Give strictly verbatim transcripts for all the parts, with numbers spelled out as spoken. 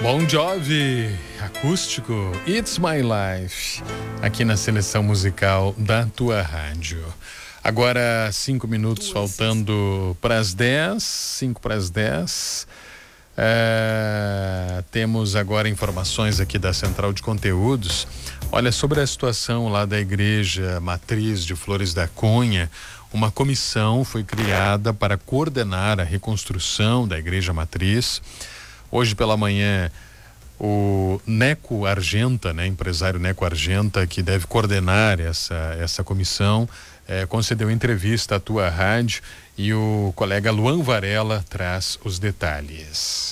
Bon Jovi, acústico, It's My Life, aqui na seleção musical da tua rádio. Agora, cinco minutos faltando para as dez, cinco para as dez. É, temos agora informações aqui da Central de Conteúdos. Olha, sobre a situação lá da Igreja Matriz de Flores da Cunha, uma comissão foi criada para coordenar a reconstrução da Igreja Matriz. Hoje pela manhã, o Neco Argenta, né, empresário Neco Argenta, que deve coordenar essa, essa comissão, eh, concedeu entrevista à tua rádio e o colega Luan Varela traz os detalhes.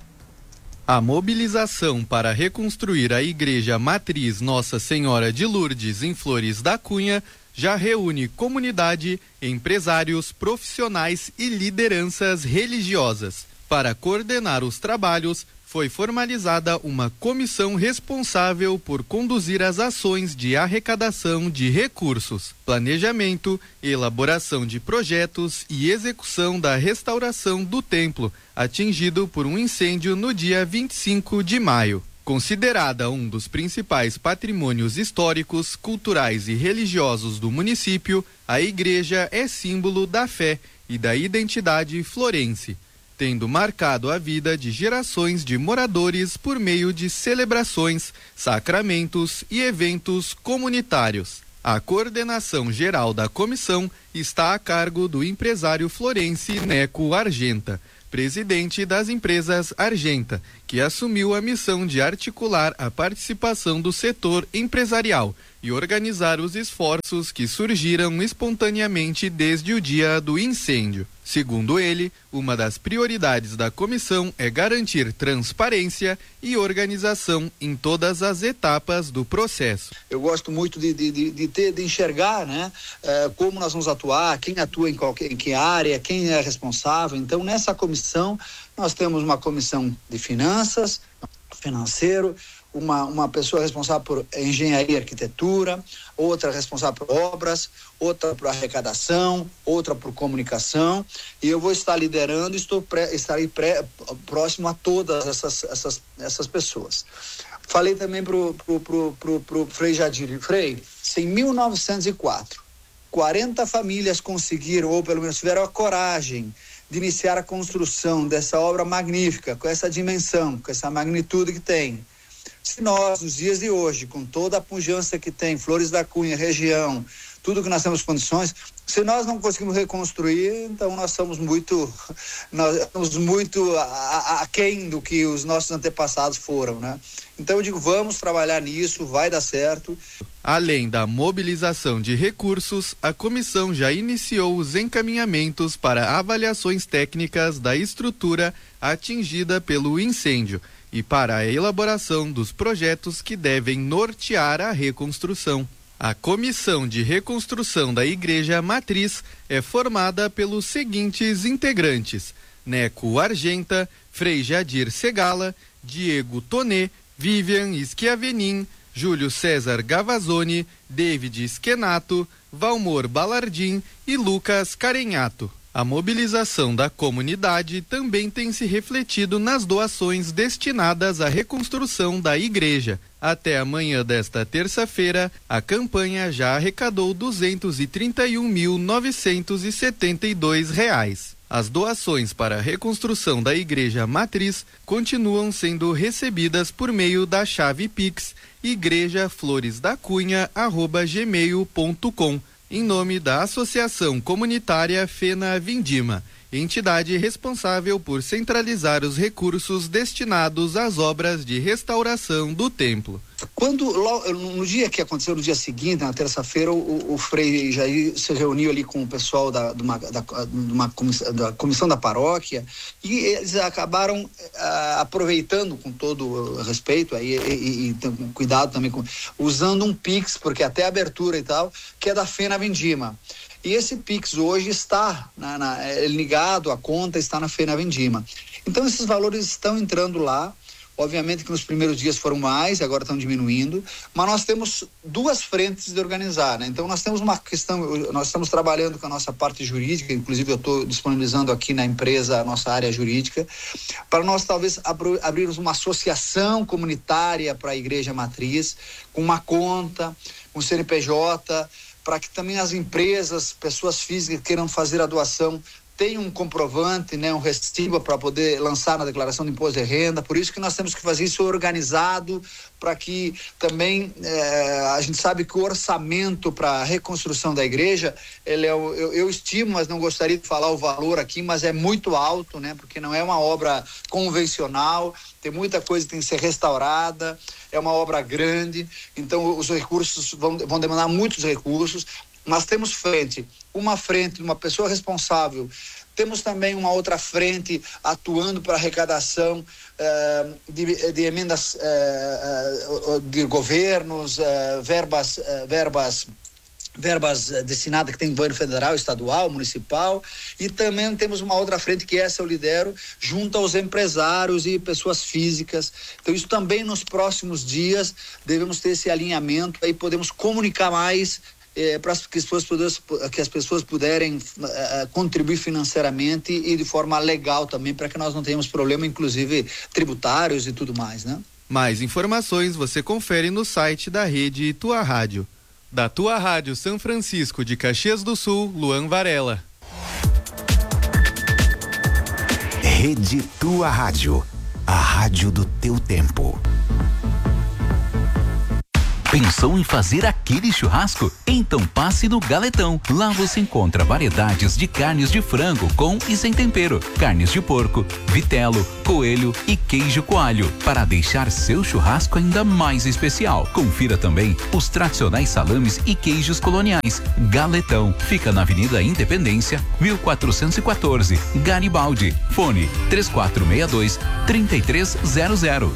A mobilização para reconstruir a Igreja Matriz Nossa Senhora de Lourdes em Flores da Cunha já reúne comunidade, empresários, profissionais e lideranças religiosas. Para coordenar os trabalhos, foi formalizada uma comissão responsável por conduzir as ações de arrecadação de recursos, planejamento, elaboração de projetos e execução da restauração do templo, atingido por um incêndio no dia vinte e cinco de maio. Considerada um dos principais patrimônios históricos, culturais e religiosos do município, a igreja é símbolo da fé e da identidade florense, tendo marcado a vida de gerações de moradores por meio de celebrações, sacramentos e eventos comunitários. A coordenação geral da comissão está a cargo do empresário florense Neco Argenta, presidente das empresas Argenta, que assumiu a missão de articular a participação do setor empresarial e organizar os esforços que surgiram espontaneamente desde o dia do incêndio. Segundo ele, uma das prioridades da comissão é garantir transparência e organização em todas as etapas do processo. Eu gosto muito de, de, de, ter, de enxergar, né, eh, como nós vamos atuar, quem atua em, qualquer, em que área, quem é responsável. Então, nessa comissão, nós temos uma comissão de finanças, financeiro, Uma, uma pessoa responsável por engenharia e arquitetura, outra responsável por obras, outra por arrecadação, outra por comunicação, e eu vou estar liderando, estou pré, estarei pré, próximo a todas essas, essas, essas pessoas. Falei também pro, pro, pro, pro, pro Frei Jadir, Frei, em mil novecentos e quatro, quarenta famílias conseguiram, ou pelo menos tiveram a coragem de iniciar a construção dessa obra magnífica, com essa dimensão, com essa magnitude que tem. Se nós, nos dias de hoje, com toda a pujança que tem, Flores da Cunha, região, tudo que nós temos condições, se nós não conseguimos reconstruir, então nós somos muito, nós estamos muito aquém do que os nossos antepassados foram, né? Então eu digo, vamos trabalhar nisso, vai dar certo. Além da mobilização de recursos, a comissão já iniciou os encaminhamentos para avaliações técnicas da estrutura atingida pelo incêndio e para a elaboração dos projetos que devem nortear a reconstrução. A comissão de reconstrução da Igreja Matriz é formada pelos seguintes integrantes: Neco Argenta, Frei Jadir Segala, Diego Tonê, Vivian Schiavenin, Júlio César Gavazzoni, David Schenato, Valmor Balardim e Lucas Carenhato. A mobilização da comunidade também tem se refletido nas doações destinadas à reconstrução da igreja. Até amanhã desta terça-feira, a campanha já arrecadou duzentos e trinta e um mil novecentos e setenta e dois reais. As doações para a reconstrução da Igreja Matriz continuam sendo recebidas por meio da chave Pix igreja flores da cunha arroba gmail ponto com. Em nome da Associação Comunitária Fena Vindima, entidade responsável por centralizar os recursos destinados às obras de restauração do templo. Quando, no dia que aconteceu, no dia seguinte, na terça-feira, o, o Frei Jair se reuniu ali com o pessoal da, de uma, da, de uma comissão, da comissão da paróquia, e eles acabaram ah, aproveitando, com todo respeito aí, e, e, e cuidado também, com, usando um Pix, porque até a abertura e tal, que é da Fena Vindima. E esse Pix hoje está na, na, é ligado, a conta está na Fena Vindima. Então esses valores estão entrando lá. Obviamente que nos primeiros dias foram mais, agora estão diminuindo, mas nós temos duas frentes de organizar, né? Então nós temos uma questão, nós estamos trabalhando com a nossa parte jurídica, inclusive eu estou disponibilizando aqui na empresa a nossa área jurídica, para nós talvez abr- abrirmos uma associação comunitária para a Igreja Matriz, com uma conta, com C N P J, para que também as empresas, pessoas físicas que queiram fazer a doação, tem um comprovante, né, um recibo para poder lançar na declaração de imposto de renda. Por isso que nós temos que fazer isso organizado, para que também eh, a gente sabe que o orçamento para a reconstrução da igreja, ele é, eu, eu estimo, mas não gostaria de falar o valor aqui, mas é muito alto, né, porque não é uma obra convencional, tem muita coisa que tem que ser restaurada, é uma obra grande, então os recursos vão, vão demandar muitos recursos. Nós temos frente, uma frente, uma pessoa responsável, temos também uma outra frente atuando para arrecadação uh, de, de emendas uh, uh, de governos, uh, verbas, uh, verbas, verbas uh, destinadas que tem governo federal, estadual, municipal, e também temos uma outra frente que essa eu lidero, junto aos empresários e pessoas físicas. Então isso também nos próximos dias devemos ter esse alinhamento, aí podemos comunicar mais, É, para que as pessoas, que as pessoas puderem uh, contribuir financeiramente e de forma legal também, para que nós não tenhamos problema, inclusive tributários e tudo mais, né? Mais informações você confere no site da Rede Tua Rádio. Da Tua Rádio São Francisco de Caxias do Sul, Luan Varela. Rede Tua Rádio, a rádio do teu tempo. Pensou em fazer aquele churrasco? Então passe no Galetão. Lá você encontra variedades de carnes de frango com e sem tempero, carnes de porco, vitelo, coelho e queijo coalho, para deixar seu churrasco ainda mais especial. Confira também os tradicionais salames e queijos coloniais. Galetão fica na Avenida Independência, mil quatrocentos e quatorze, Garibaldi. Fone três quatro seis dois, três três zero zero.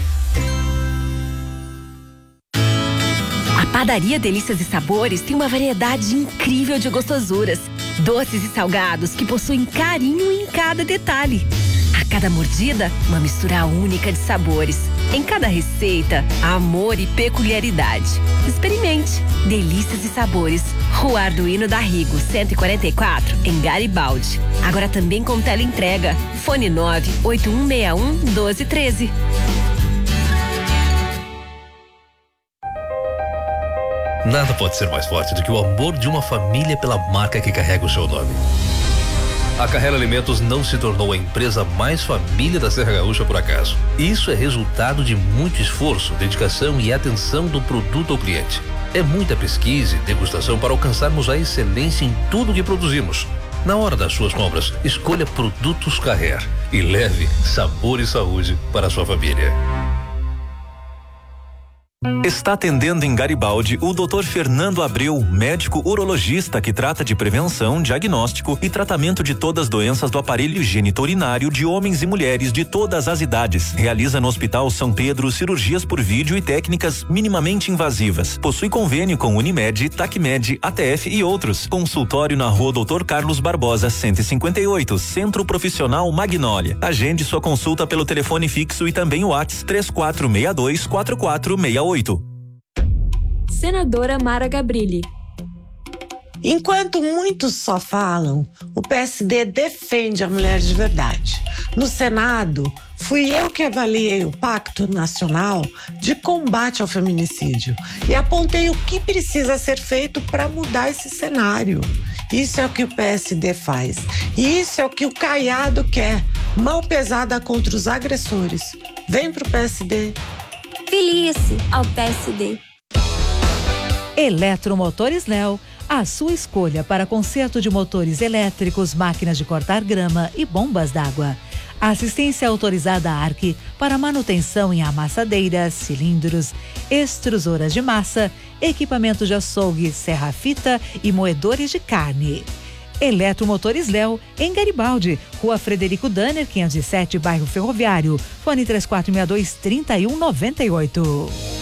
A Padaria Delícias e Sabores tem uma variedade incrível de gostosuras, doces e salgados que possuem carinho em cada detalhe. A cada mordida, uma mistura única de sabores. Em cada receita, amor e peculiaridade. Experimente. Delícias e Sabores. Rua Arduino da Rigo, cento e quarenta e quatro, em Garibaldi. Agora também com teleentrega. Fone nove oito um seis um, um dois um três. Nada pode ser mais forte do que o amor de uma família pela marca que carrega o seu nome. A Carrera Alimentos não se tornou a empresa mais família da Serra Gaúcha por acaso. Isso é resultado de muito esforço, dedicação e atenção do produto ao cliente. É muita pesquisa e degustação para alcançarmos a excelência em tudo que produzimos. Na hora das suas compras, escolha Produtos Carrer e leve sabor e saúde para a sua família. Está atendendo em Garibaldi o doutor Fernando Abreu, médico urologista que trata de prevenção, diagnóstico e tratamento de todas as doenças do aparelho genitorinário de homens e mulheres de todas as idades. Realiza no Hospital São Pedro cirurgias por vídeo e técnicas minimamente invasivas. Possui convênio com Unimed, Tacmed, A T F e outros. Consultório na Rua doutor Carlos Barbosa, cento e cinquenta e oito, Centro Profissional Magnólia. Agende sua consulta pelo telefone fixo e também o WhatsApp três quatro seis dois, quatro quatro seis oito. Senadora Mara Gabrilli. Enquanto muitos só falam, o P S D defende a mulher de verdade. No Senado, fui eu que avaliei o Pacto Nacional de Combate ao Feminicídio e apontei o que precisa ser feito para mudar esse cenário. Isso é o que o P S D faz. E isso é o que o Caiado quer. Mão pesada contra os agressores. Vem pro P S D. Filie-se ao P S D. Eletromotores Léo, a sua escolha para conserto de motores elétricos, máquinas de cortar grama e bombas d'água. Assistência autorizada Arc para manutenção em amassadeiras, cilindros, extrusoras de massa, equipamentos de açougue, serra-fita e moedores de carne. Eletromotores Léo, em Garibaldi, Rua Frederico Danner, quinhentos e sete, bairro Ferroviário. Fone três quatro seis dois, três um nove oito.